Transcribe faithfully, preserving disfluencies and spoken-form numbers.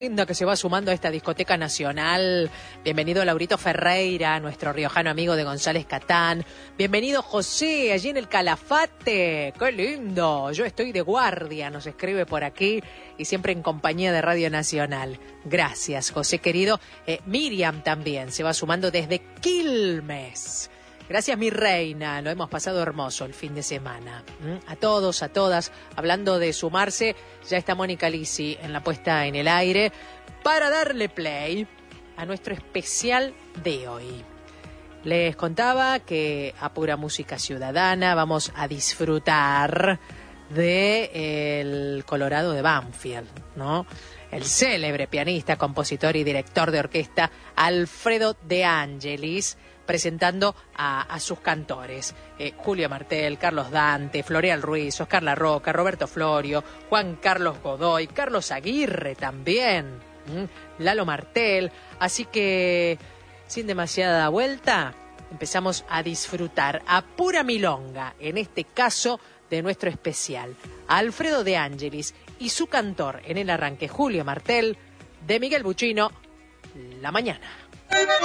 Lindo que se va sumando a esta discoteca nacional. Bienvenido Laurito Ferreira, nuestro riojano amigo de González Catán. Bienvenido José, allí en el Calafate. ¡Qué lindo! Yo estoy de guardia, nos escribe por aquí y siempre en compañía de Radio Nacional. Gracias, José querido. Eh, Miriam también se va sumando desde Quilmes. Gracias, mi reina. Lo hemos pasado hermoso el fin de semana. ¿Mm? A todos, a todas. Hablando de sumarse, ya está Mónica Lisi en la puesta en el aire para darle play a nuestro especial de hoy. Les contaba que a pura música ciudadana vamos a disfrutar del Colorado de Banfield, ¿no? El célebre pianista, compositor y director de orquesta Alfredo De Angelis, presentando a, a sus cantores, eh, Julio Martel, Carlos Dante, Floreal Ruiz, Oscar La Roca, Roberto Florio, Juan Carlos Godoy, Carlos Aguirre también, ¿m? Lalo Martel. Así que, sin demasiada vuelta, empezamos a disfrutar a pura milonga, en este caso de nuestro especial, a Alfredo De Angelis y su cantor en el arranque, Julio Martel, de Miguel Buchino, La Mañana.